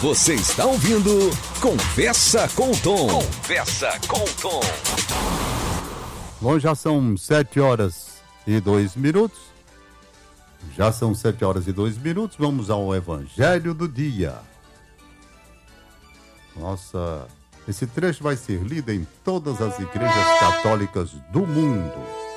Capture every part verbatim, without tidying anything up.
Você está ouvindo Conversa com o Tom. Conversa com o Tom. Bom, já são sete horas e dois minutos. Já são sete horas e dois minutos. Vamos ao Evangelho do Dia. Nossa, esse trecho vai ser lido em todas as igrejas católicas do mundo.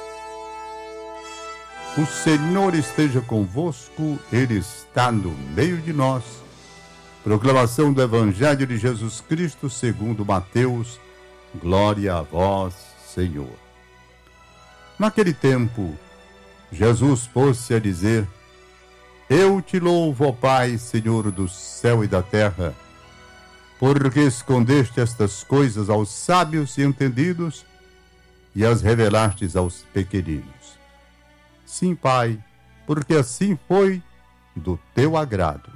O Senhor esteja convosco, Ele está no meio de nós. Proclamação do Evangelho de Jesus Cristo segundo Mateus. Glória a vós, Senhor. Naquele tempo, Jesus pôs-se a dizer: Eu te louvo, ó Pai, Senhor do céu e da terra, porque escondeste estas coisas aos sábios e entendidos e as revelastes aos pequeninos. Sim, Pai, porque assim foi do teu agrado.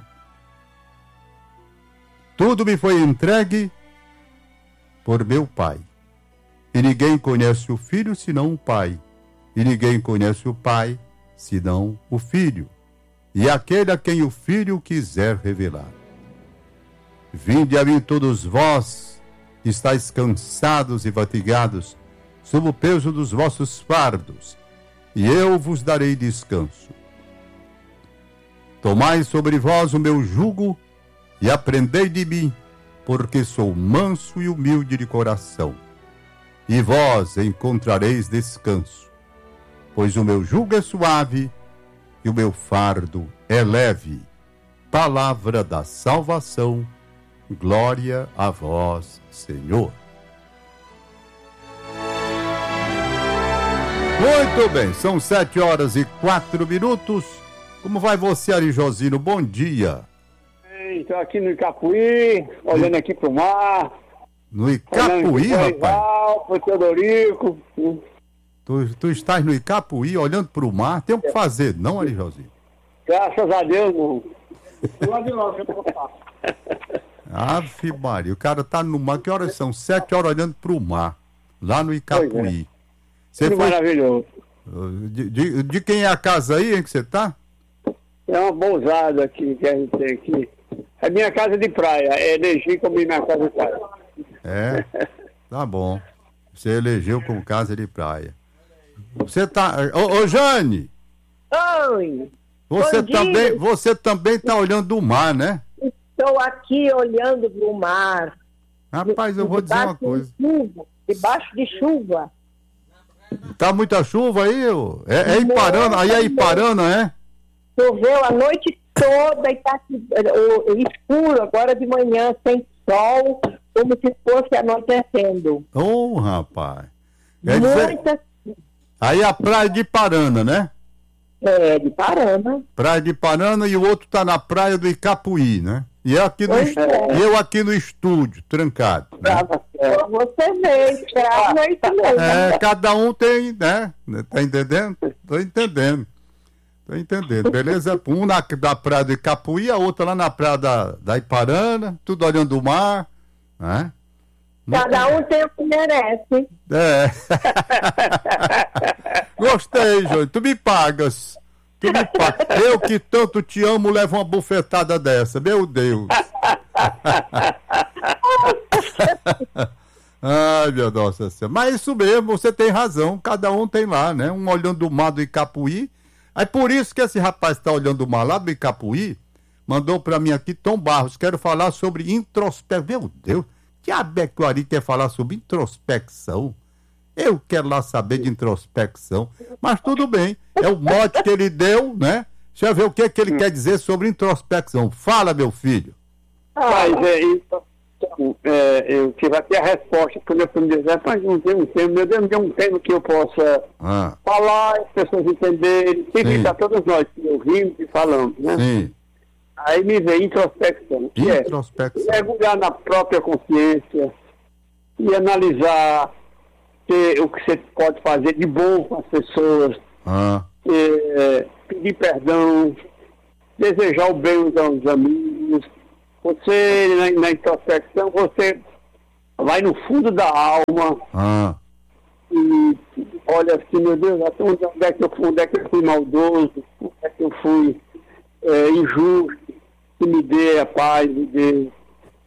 Tudo me foi entregue por meu Pai. E ninguém conhece o Filho senão o Pai. E ninguém conhece o Pai senão o Filho. E aquele a quem o Filho quiser revelar. Vinde a mim todos vós, que estáis cansados e fatigados, sob o peso dos vossos fardos, e eu vos darei descanso. Tomai sobre vós o meu jugo, e aprendei de mim, porque sou manso e humilde de coração. E vós encontrareis descanso, pois o meu jugo é suave e o meu fardo é leve. Palavra da salvação, glória a vós, Senhor. Muito bem, são sete horas e quatro minutos. Como vai você, Ari Josino? Bom dia. Estou aqui no Icapuí, olhando aqui pro mar. No Icapuí, rapaz? Pro Teodorico. Tu, tu estás no Icapuí, olhando pro mar. Tem o que fazer, não, Ari Josino? Graças a Deus, não. Ave Maria, o cara tá no mar. Que horas são? Sete horas olhando pro mar, lá no Icapuí. Você que foi... maravilhoso. De, de, de quem é a casa aí, hein, que você tá? É uma pousada aqui que a gente tem aqui. É minha casa de praia. É elegi como minha casa de praia. É, tá bom. Você elegeu como casa de praia. Você tá... Ô, ô Jane! Oi! Você Bom também, dia. você também tá olhando o mar, né? Estou aqui olhando para o mar. Rapaz, eu vou dizer uma Debaixo de coisa. chuva, debaixo de chuva. Tá muita chuva aí? ô? É, é Iparana, aí é Iparana, é? Choveu a noite toda e está escuro agora de manhã, sem sol, como se fosse anoitecendo. Ô, rapaz. Quer dizer, Muita... aí a praia de Iparana, né? É, de Parana. Praia de Iparana e o outro tá na praia do Icapuí, né? E eu aqui no, Pois est... é. e eu aqui no estúdio, trancado. Né? Pra você ver, escravo é isso mesmo. É, cada um tem, né? Tá entendendo? Tô entendendo. Tô entendendo, beleza? Um na da praia do Icapuí, a outra lá na praia da, da Iparana, tudo olhando o mar, né? Cada um tem o que merece. É. Gostei, Jônio. Tu me pagas. Tu me pagas. Eu que tanto te amo, levo uma bufetada dessa. Meu Deus. Ai, meu Nossa Senhora. Mas isso mesmo, você tem razão. Cada um tem lá, né? Um olhando o mar do Icapuí. Aí por isso que esse rapaz está olhando o mar lá do Icapuí, mandou pra mim aqui, Tom Barros, quero falar sobre introspecção. Meu Deus, que diabo é que o Ari quer falar sobre introspecção? Eu quero lá saber de introspecção. Mas tudo bem, é o mote que ele deu, né? Deixa eu ver o que, que ele quer dizer sobre introspecção. Fala, meu filho. Mas é isso. É, eu tive aqui a resposta quando eu fui me dizer, mas não tem um tema, meu Deus, não tem um tema que eu possa Ah, falar, as pessoas entenderem, significa todos nós que ouvimos e falamos, né? sim. Aí me vem introspecção, que é Introspecção. mergulhar na própria consciência e analisar que, o que você pode fazer de bom com as pessoas, Ah, é, pedir perdão, desejar o bem aos amigos. Você, na, na introspecção, você vai no fundo da alma ah, e olha assim, meu Deus, até onde é que eu fui, onde é que eu fui maldoso, onde é que eu fui é, injusto, que me dê a paz, me dê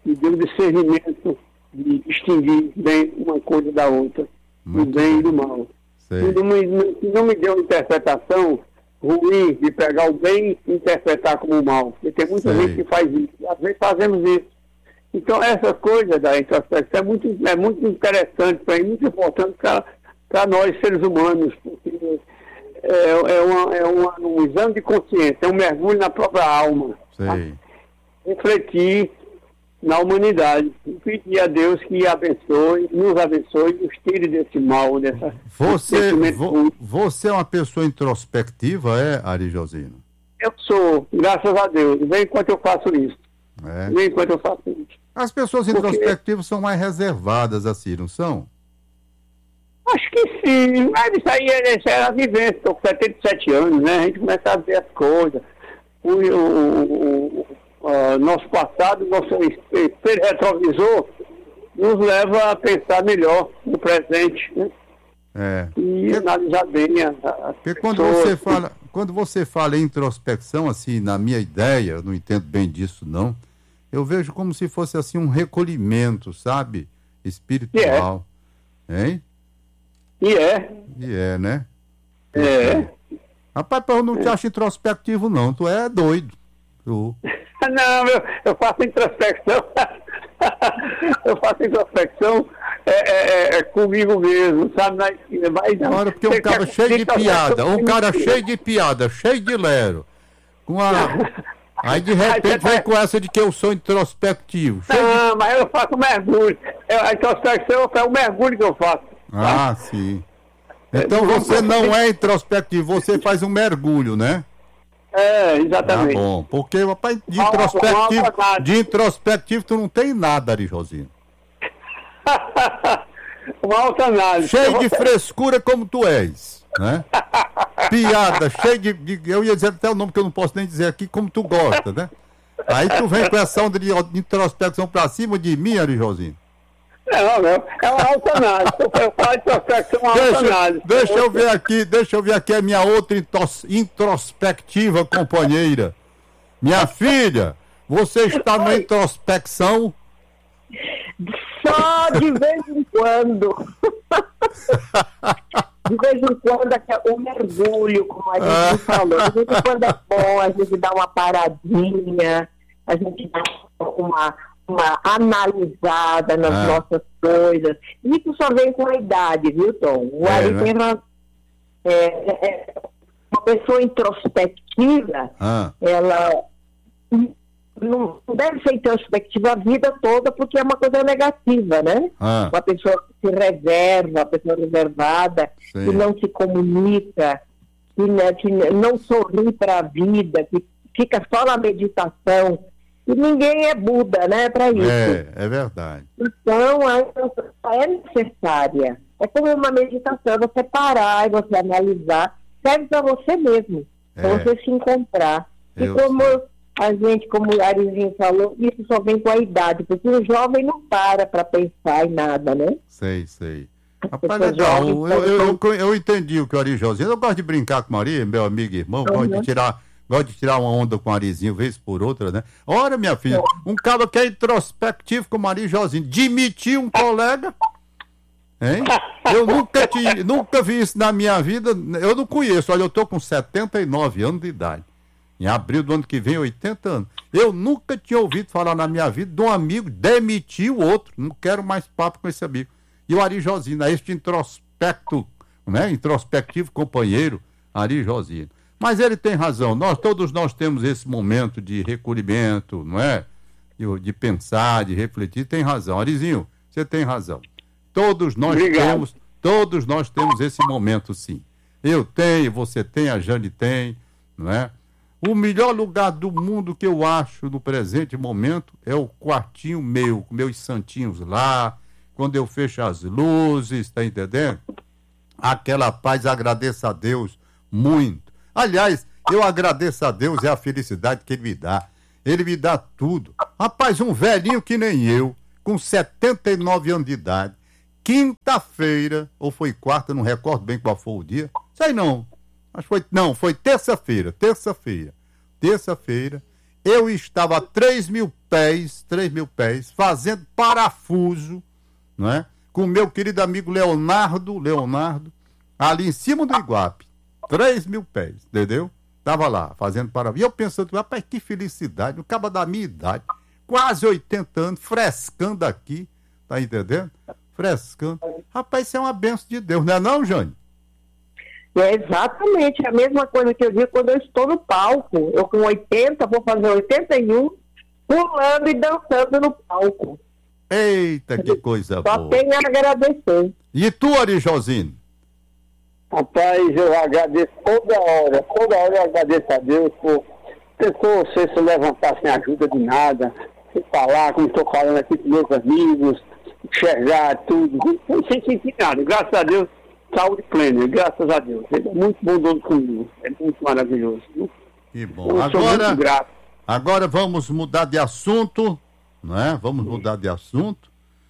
me deu discernimento de distinguir bem uma coisa da outra, do bem e do mal. E não me, não, não me deu interpretação ruim de pegar o bem e interpretar como o mal. Porque tem muita Sei. gente que faz isso. Às vezes fazemos isso. Então, essa coisa da introspecção é muito, é muito interessante para mim, muito importante para nós, seres humanos, porque é, é, uma, é uma, um exame de consciência, é um mergulho na própria alma. Tá? Refletir na humanidade e pedir a Deus que abençoe, nos abençoe e nos tire desse mal, dessa... Você, vo, você é uma pessoa introspectiva, é, Ari Josino? Eu sou, graças a Deus, vem enquanto eu faço isso. É. Vem enquanto eu faço isso. As pessoas Porque... introspectivas são mais reservadas assim, não são? Acho que sim, mas isso aí é, é a vivência, estou com setenta e sete anos, né? A gente começa a ver as coisas. O, o, o, o nosso passado, nosso espelho retrovisor, nos leva a pensar melhor no presente, né? É. E Porque... analisar bem as Porque quando você fala, quando você fala em introspecção, assim, na minha ideia, eu não entendo bem disso, não. Eu vejo como se fosse, assim, um recolhimento, sabe? Espiritual. É. Hein? E é. E é, né? É. Rapaz, eu não te acho introspectivo, não. Tu é doido. Tu... Não, eu, eu faço introspecção. eu faço introspecção é, é, é comigo mesmo, sabe? Na esquina. Mas não. Agora, porque um cara cheio de piada, um cara cheio de piada, cheio de lero. Com a... Aí de repente vem com essa de que eu sou introspectivo. Não, de... mas eu faço mergulho. Eu, a introspecção é o mergulho que eu faço. Ah, tá? Sim. Então você não é introspectivo, você faz um mergulho, né? É, exatamente. Tá bom, porque, rapaz, de introspectivo, de introspectivo tu não tem nada, Ari Josino. Uma alta análise. Cheio de frescura como tu és, né? Piada, cheio de, de... Eu ia dizer até o nome que eu não posso nem dizer aqui, como tu gosta, né? Aí tu vem com essa onda de introspecção pra cima de mim, Ari Josino. Não, não, é uma alta análise. Eu falo de introspecção, uma deixa, alta análise. Deixa eu ver aqui, deixa eu ver aqui a minha outra introspectiva companheira. Minha filha, você está na introspecção? Só de vez em quando. De vez em quando, o mergulho, como a gente ah. falou, de vez em quando é bom a gente dar uma paradinha, a gente dá uma, uma analisada nas ah. nossas coisas. Isso só vem com a idade, viu, Tom? O é, Ari né? tem uma, é, é, uma pessoa introspectiva, ah. ela não deve ser introspectiva a vida toda, porque é uma coisa negativa, né? Ah. Uma pessoa que se reserva, uma pessoa reservada, Sim. que não se comunica, que, né, que não sorri para a vida, que fica só na meditação. E ninguém é Buda, né, para isso. É, é verdade. Então, a é necessária. É como uma meditação, você parar e você analisar, serve para você mesmo, para é. você se encontrar. E Eu como... Sei. A gente, como o Arizinho falou, isso só vem com a idade, porque o jovem não para para pensar em nada, né? Sei, sei. Rapaz, legal, eu, eu, eu, eu entendi o que o Ari Josino. Eu gosto de brincar com o Ari, meu amigo e irmão, uhum. gosto, de tirar, gosto de tirar uma onda com o Arizinho, vez por outra, né? Ora, minha filha, um cara que é introspectivo como o Ari Josino, demitir um colega, hein? Eu nunca, te, nunca vi isso na minha vida, eu não conheço, olha, eu tô com setenta e nove anos de idade. Em abril do ano que vem, oitenta anos. Eu nunca tinha ouvido falar na minha vida de um amigo demitir o outro. Não quero mais papo com esse amigo. E o Ari Josino, este introspecto, né? Introspectivo companheiro, Ari Josino. Mas ele tem razão. Nós, todos nós temos esse momento de recolhimento, não é? De, de pensar, de refletir. Tem razão. Arizinho, você tem razão. Todos nós Obrigado. temos, todos nós temos esse momento, sim. Eu tenho, você tem, a Jane tem, não é? O melhor lugar do mundo que eu acho no presente momento é o quartinho meu, com meus santinhos lá, quando eu fecho as luzes, tá entendendo? Aquela paz, agradeço a Deus muito. Aliás, eu agradeço a Deus, é a felicidade que Ele me dá. Ele me dá tudo. Rapaz, um velhinho que nem eu, com setenta e nove anos de idade, quinta-feira, ou foi quarta, não recordo bem qual foi o dia, sei não. Mas foi, não, foi terça-feira, terça-feira, terça-feira, eu estava a três mil pés, três mil pés, fazendo parafuso, não é? Com o meu querido amigo Leonardo, Leonardo, ali em cima do Iguape, três mil pés, entendeu? Tava lá, fazendo parafuso. E eu pensando, rapaz, que felicidade, o cabo da minha idade, quase oitenta anos, frescando aqui, tá entendendo? Frescando. Rapaz, isso é uma benção de Deus, não é não, Jane? É exatamente a mesma coisa que eu digo quando eu estou no palco. Eu com oitenta, vou fazer oitenta e um, pulando e dançando no palco. Eita, que coisa Só boa. Só tenho a agradecer. E tu, Ari Josino? Rapaz, eu agradeço toda hora, toda hora eu agradeço a Deus por pessoas se levantar sem ajuda de nada, sem falar, como estou falando aqui com meus amigos, enxergar tudo, sem sentir nada. Graças a Deus, saúde plena, graças a Deus. Ele é muito bondoso comigo, é muito maravilhoso. Que bom. Agora, agora vamos mudar de assunto, não é? Vamos mudar de assunto.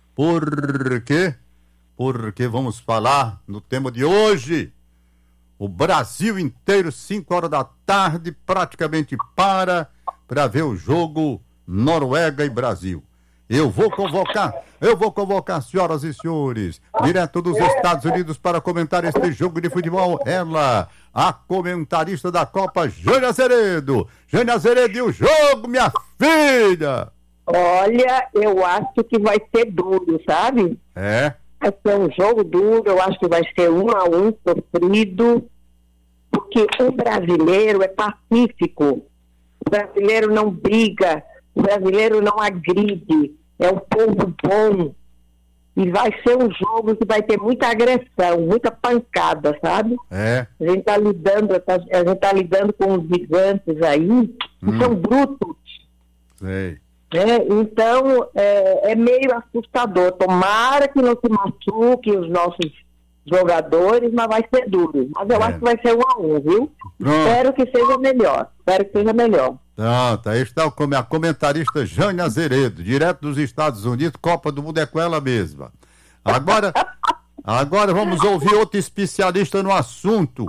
Por quê? Porque vamos falar no tema de hoje. O Brasil inteiro, cinco horas da tarde, praticamente para, para ver o jogo Noruega e Brasil. Eu vou convocar, eu vou convocar, senhoras e senhores, direto dos Estados Unidos para comentar este jogo de futebol. Ela, a comentarista da Copa, Jane Azeredo. Jane Azeredo, e o jogo, minha filha? Olha, eu acho que vai ser duro, sabe? É? Vai ser um jogo duro, eu acho que vai ser um a um sofrido, porque o brasileiro é pacífico, o brasileiro não briga, o brasileiro não agride, é um povo bom, e vai ser um jogo que vai ter muita agressão, muita pancada, sabe? É. A gente está lidando, a gente tá lidando com os gigantes aí, que hum. são brutos. Sei. É, então, é, é meio assustador. Tomara que não se machuque os nossos jogadores, mas vai ser duro. Mas eu é. acho que vai ser um a um, viu? Pronto. Espero que seja melhor. Espero que seja melhor. Pronto, aí está a comentarista Jane Azeredo, direto dos Estados Unidos, Copa do Mundo é com ela mesma. Agora, agora vamos ouvir outro especialista no assunto.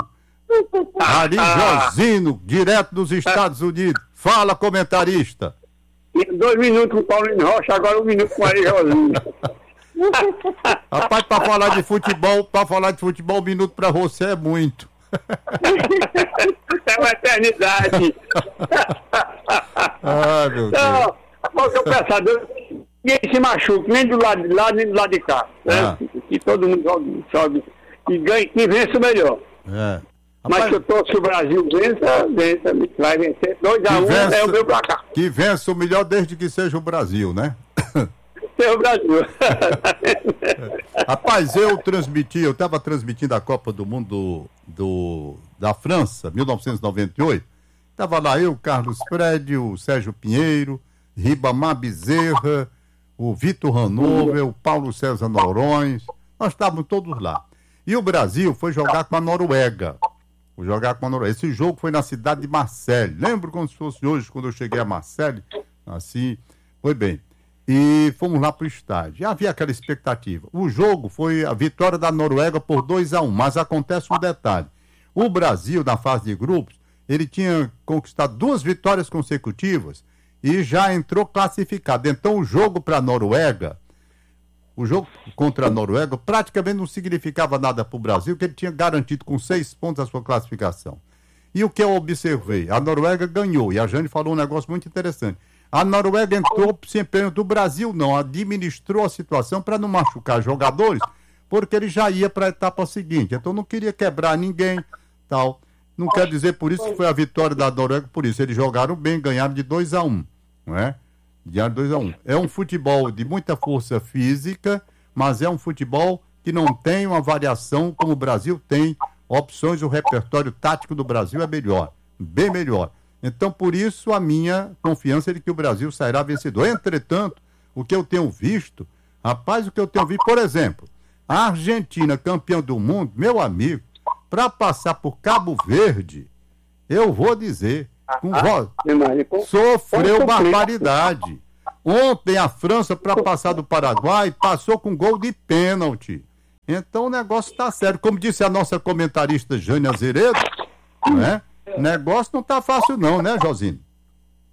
Ari Josino, direto dos Estados Unidos. Fala, comentarista. Dois minutos com o Paulinho Rocha, agora um minuto com o Ari Josino. Rapaz, para falar de futebol, para falar de futebol, um minuto para você é muito. É uma eternidade. Ah, meu então, Deus. Eu peço a Deus, ninguém se machuque, nem do lado de lá, nem do lado de cá. Né? Ah. Que todo mundo jogue, jogue e ganhe, que vença o melhor. É. Mas se eu torço que o Brasil vença, vença, vai vencer. dois a um é o meu placar. Que vença o melhor desde que seja o Brasil, né? Seja o Brasil. Rapaz, eu transmiti, eu estava transmitindo a Copa do Mundo do, da França, mil novecentos e noventa e oito. Estava lá eu, Carlos Fred, o Sérgio Pinheiro, Ribamar Bezerra, o Vitor Hanover, o Paulo César Noronha. Nós estávamos todos lá. E o Brasil foi jogar com a Noruega. Vou jogar com a Noruega. Esse jogo foi na cidade de Marseille. Lembro como se fosse hoje, quando eu cheguei a Marseille. Assim, foi bem. E fomos lá para o estádio. Já havia aquela expectativa. O jogo foi a vitória da Noruega por dois a um, mas acontece um detalhe. O Brasil, na fase de grupos, ele tinha conquistado duas vitórias consecutivas e já entrou classificado. Então o jogo para a Noruega, o jogo contra a Noruega praticamente não significava nada para o Brasil, que ele tinha garantido com seis pontos a sua classificação. E o que eu observei? A Noruega ganhou, e a Jane falou um negócio muito interessante. A Noruega entrou sem empenho do Brasil, não, administrou a situação para não machucar jogadores, porque ele já ia para a etapa seguinte. Então não queria quebrar ninguém, tal. Não quer dizer por isso que foi a vitória da Noruega, por isso eles jogaram bem, ganharam de dois a um, não é? De dois a um. É um futebol de muita força física, mas é um futebol que não tem uma variação como o Brasil tem. Opções, o repertório tático do Brasil é melhor, bem melhor. Então, por isso, a minha confiança é de que o Brasil sairá vencedor. Entretanto, o que eu tenho visto, rapaz, o que eu tenho visto, por exemplo, a Argentina, campeã do mundo, meu amigo, para passar por Cabo Verde, eu vou dizer, com voz, sofreu barbaridade. Ontem a França, para passar do Paraguai, passou com gol de pênalti. Então o negócio está sério. Como disse a nossa comentarista Jane Azeredo, né? O negócio não está fácil não, né, Josino?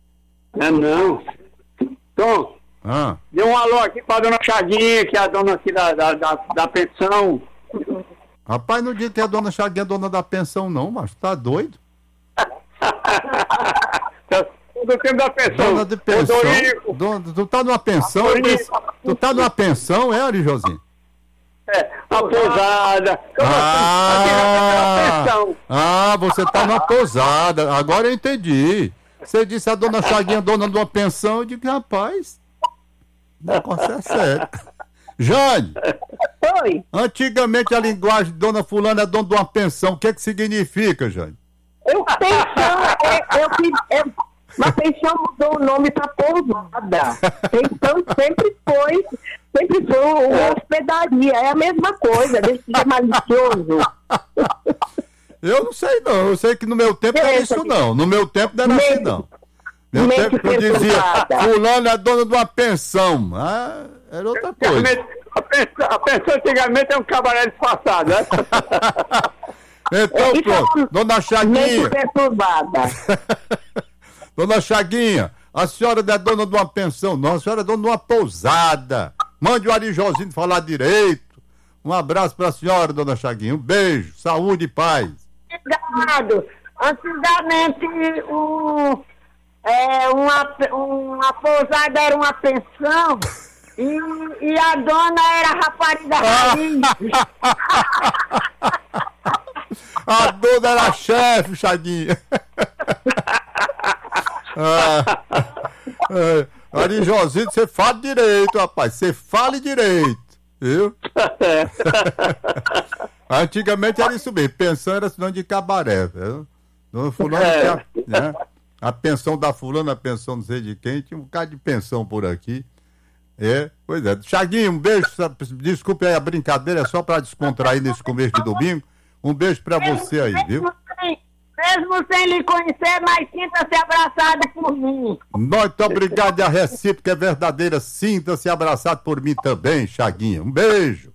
É não. Tom, ah. dê um alô aqui pra dona Chaguinha, que é a dona aqui da, da, da, da pensão. Rapaz, não diga que a dona Chaguinha é dona da pensão, não, mas tá doido? Do tempo da pensão. Dona de pensão? Dona, tu tá numa pensão? Tu tá numa pensão, é, Arijosinho? É, uma pousada. Ah, ah, você tá numa pousada. Agora eu entendi. Você disse a dona Chaguinha dona de uma pensão. Eu digo, rapaz, o negócio é sério. Jane, Oi. Antigamente a linguagem de dona fulana é dona de uma pensão. O que é que significa, Jane? Eu pensão, é, eu, é, uma pensão mudou o nome para pousada. Pensão sempre foi, sempre foi uma hospedaria. É a mesma coisa, deixa de ser malicioso. Eu não sei não, eu sei que no meu tempo não era isso não. No meu tempo não era assim não. Meu tempo eu dizia, fulano é dona de uma pensão. Ah, era outra coisa. A pensão, a pensão antigamente é um cabaré disfarçado, né? Então pronto, dona Chaguinha. Dona Chaguinha, a senhora não é dona de uma pensão, não, a senhora é dona de uma pousada. Mande o Arijosinho falar direito. Um abraço pra senhora, dona Chaguinha. Um beijo, saúde e paz. Obrigado. Antigamente, o, é, uma, uma pousada era uma pensão e, e a dona era a rapariga raiz. A dona era a chefe, Chaguinha. ah, é, Arijosinho, você fala direito, rapaz. Você fale direito, viu? Antigamente era isso mesmo. Pensão era sinônimo de cabaré, viu? Dona fulano É. tinha, né? A pensão da fulana, a pensão não sei de quem, tinha um bocado de pensão por aqui. É, pois é. Chaguinho, um beijo. Desculpe aí a brincadeira, é só pra descontrair nesse começo de domingo. Um beijo pra você aí, viu? Mesmo sem, mesmo sem lhe conhecer, mas sinta-se abraçado por mim. Muito obrigado, e a recíproca é verdadeira. Sinta-se abraçado por mim também, Chaguinha. Um beijo.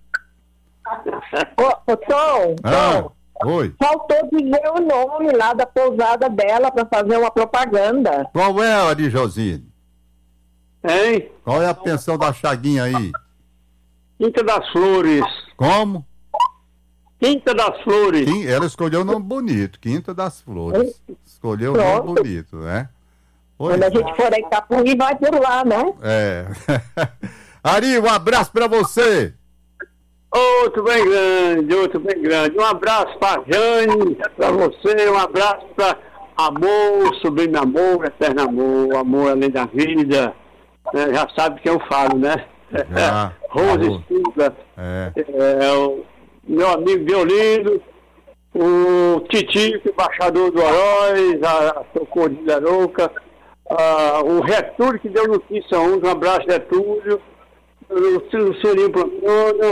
Ô, ô, Tom, Ah, Tom, oi. faltou dizer o nome lá da pousada dela para fazer uma propaganda. Qual é, Arijosinho? Hein? Qual é a pensão da Chaguinha aí? Quinta das Flores. Como? Quinta das Flores. Quim- Ela escolheu um nome bonito, Quinta das Flores. Escolheu um nome Pronto. bonito, né? Pois Quando a é. gente for em Itapuí, vai por lá, né? É. Ari, um abraço pra você. Outro bem grande, outro bem grande. Um abraço pra Jane, pra você, um abraço pra Amor, sublime amor, eterno amor, amor além da vida. É, já sabe que eu falo, né? Já, Rose falou. Estuda, É. é, o meu amigo Violino, o Titico, embaixador do Heróis, a Socorro de Lerouca, a, o Retúlio que deu notícia ontem, um abraço, Retúlio, o Cirinho Plantona,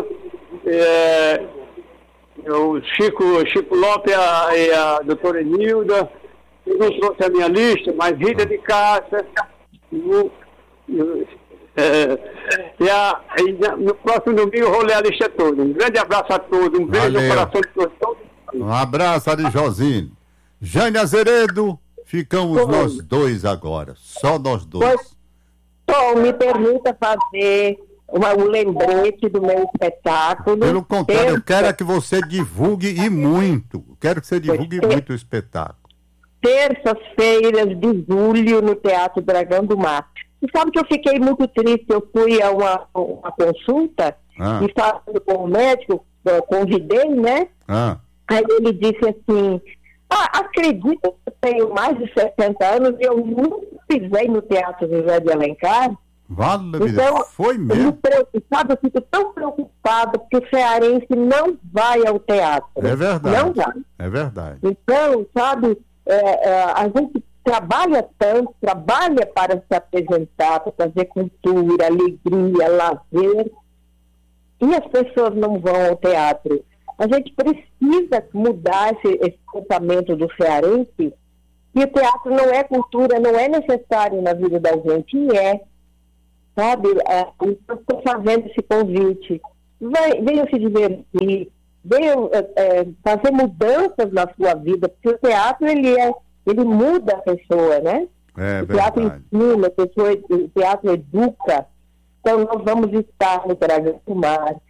é, o Chico, Chico Lopes e a, e a doutora Enilda. Eu não trouxe a minha lista, mas Rita de Cássia, o, o, é, e, a, e no próximo domingo eu vou ler a lista toda. Um grande abraço a todos, um beijo Valeu. no coração de todos. todos. Um abraço, Arijosinho. Jane Azeredo, ficamos Oi. nós dois agora. Só nós dois. Pois, Tom, me permita fazer uma, um lembrete do meu espetáculo. Pelo contrário, eu Terça- quero é que você divulgue e muito. Quero que você divulgue Pois é. muito o espetáculo. terças-feiras de julho no Teatro Dragão do Mar. E sabe que eu fiquei muito triste, eu fui a uma, uma consulta Ah. e falando com o médico, eu convidei, né? Ah, Aí ele disse assim, ah, acredita que eu tenho mais de sessenta anos e eu nunca pisei no Teatro José de Alencar? vale, vida. Então, Foi eu me mesmo. preocupado, eu fico tão preocupada porque o cearense não vai ao teatro. É verdade. Não vai. É verdade. Então, sabe, é, é, a gente trabalha tanto, trabalha para se apresentar, para trazer cultura, alegria, lazer, e as pessoas não vão ao teatro. A gente precisa mudar esse, esse pensamento do cearense, que o teatro não é cultura, não é necessário na vida da gente, e é. Sabe, é, eu estou fazendo esse convite. Vai- Venham se divertir, venham é, é, fazer mudanças na sua vida, porque o teatro ele, é, ele muda a pessoa, né? É o teatro ensina, o teatro educa. Então, nós vamos estar no Dragão do Mar,